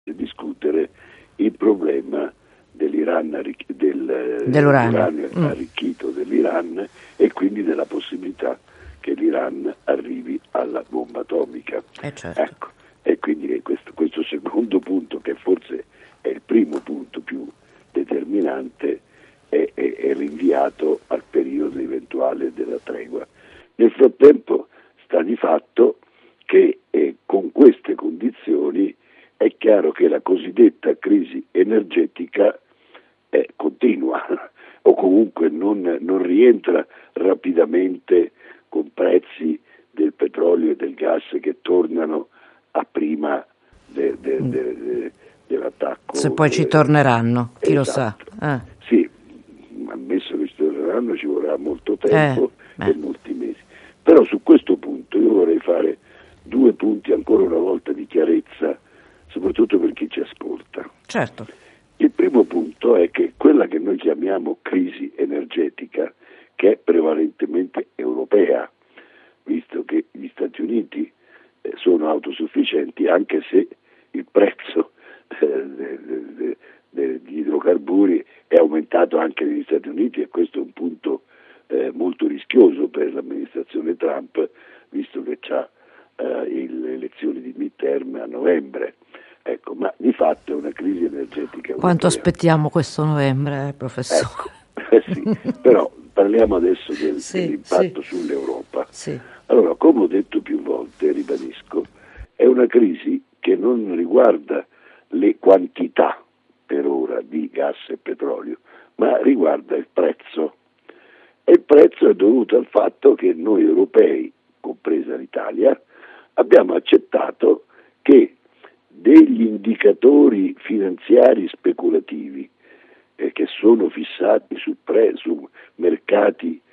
discutere il problema dell'uranio arricchito dell'Iran e quindi della possibilità che l'Iran arrivi alla bomba atomica. Certo. Ecco, e quindi questo secondo punto, che forse è il primo punto più determinante, è rinviato al periodo eventuale della tregua. Nel frattempo sta di fatto che con queste condizioni è chiaro che la cosiddetta crisi energetica continua o comunque non rientra rapidamente con prezzi del petrolio e del gas che tornano a prima dell'attacco. Se poi ci torneranno, chi esatto. lo sa. Sì, ammesso che ci torneranno ci vorrà molto tempo e molti mesi. Però su questo punto io vorrei fare 2 punti ancora una volta di chiarezza, soprattutto per chi ci ascolta. Certo. Il primo punto è che quella che noi chiamiamo crisi energetica, che è prevalentemente europea, visto che gli Stati Uniti sono autosufficienti, anche se il prezzo degli idrocarburi è aumentato anche negli Stati Uniti, e questo è un punto molto rischioso per l'amministrazione Trump, visto che c'ha le elezioni di midterm a novembre. Ecco, ma di fatto è una crisi energetica europea. Quanto aspettiamo questo novembre, professore? Ecco, sì, però parliamo adesso dell'impatto sull'Europa. Sì. Allora, come ho detto più volte, ribadisco, è una crisi che non riguarda le quantità per ora di gas e petrolio, ma riguarda il prezzo. E il prezzo è dovuto al fatto che noi europei, compresa l'Italia, abbiamo accettato che degli indicatori finanziari speculativi che sono fissati su mercati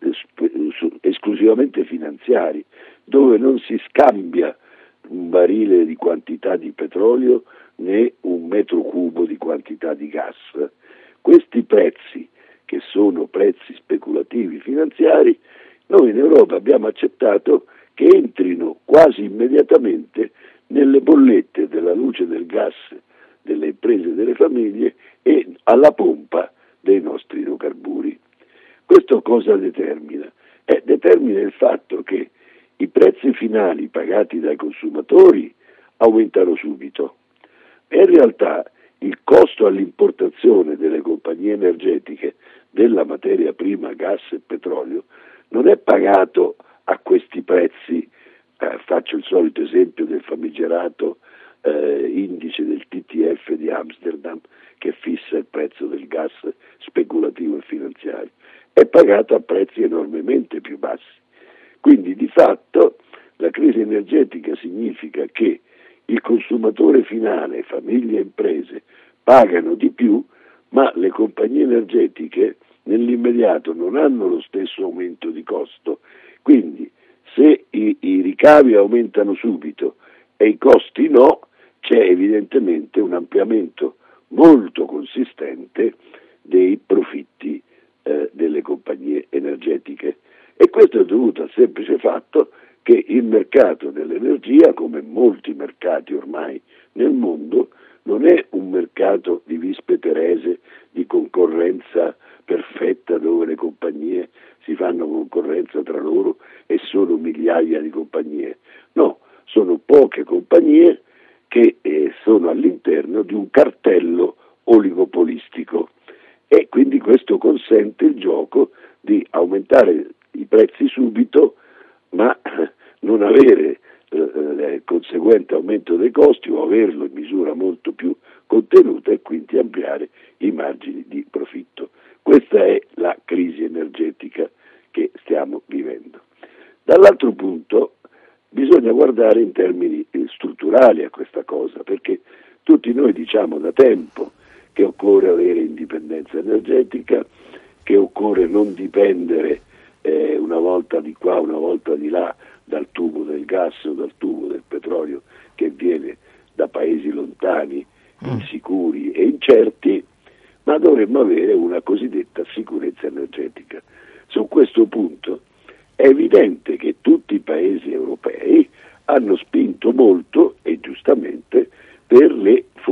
esclusivamente finanziari, dove non si scambia un barile di quantità di petrolio né un metro cubo di quantità di gas. Questi prezzi, che sono prezzi speculativi finanziari, noi in Europa abbiamo accettato che entrino quasi immediatamente nelle bollette della luce e del gas delle imprese e delle famiglie e alla pompa dei nostri idrocarburi. Questo cosa determina? Determina il fatto che i prezzi finali pagati dai consumatori aumentano subito, e in realtà il costo all'importazione delle compagnie energetiche della materia prima gas e petrolio non è pagato a questi prezzi. Faccio il solito esempio del famigerato indice del TTF di Amsterdam, che fissa il prezzo del gas speculativo e finanziario. È pagato a prezzi enormemente più bassi. Quindi di fatto la crisi energetica significa che il consumatore finale, famiglie e imprese, pagano di più, ma le compagnie energetiche nell'immediato non hanno lo stesso aumento di costo. Quindi se i ricavi aumentano subito e i costi no, c'è evidentemente un ampliamento molto consistente dei profitti delle compagnie energetiche, e questo è dovuto al semplice fatto che il mercato dell'energia, come molti mercati ormai nel mondo, non è un mercato di Vispe Terese, di concorrenza perfetta, dove le compagnie si fanno concorrenza tra loro e sono migliaia di compagnie. No, sono poche compagnie che sono all'interno di un cartello oligopolistico, e quindi questo consente il gioco di aumentare i prezzi subito, ma non avere conseguente aumento dei costi, o averlo in misura molto più contenuta, e quindi ampliare i margini di profitto. Questa è la crisi energetica che stiamo vivendo. Dall'altro punto bisogna guardare in termini strutturali a questa cosa, perché tutti noi diciamo da tempo che occorre avere indipendenza energetica, che occorre non dipendere una volta di qua, una volta di là, dal tubo del gas o dal tubo del petrolio che viene da paesi lontani, insicuri e incerti, ma dovremmo avere una cosiddetta sicurezza energetica. Su questo punto è evidente che tutti i paesi europei hanno spinto molto, e giustamente, per le